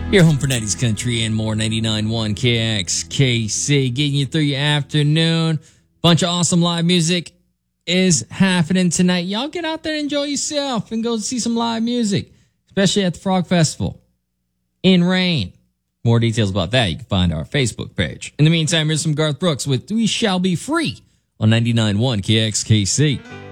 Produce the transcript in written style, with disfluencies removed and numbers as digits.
Your home for 90s country and more. 99.1 KXKC, getting you through your afternoon. Bunch of awesome live music is happening tonight. Y'all get out there and enjoy yourself and go see some live music, especially at the Frog Festival in rain. More details about that you can find our Facebook page. In the meantime, here's some Garth Brooks with We Shall Be Free on 99.1 KXKC.